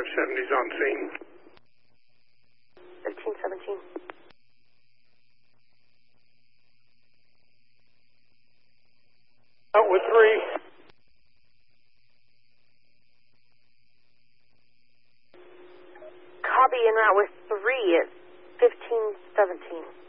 570's on scene. 1517. Out with 3. Copy en route with 3 at 1517.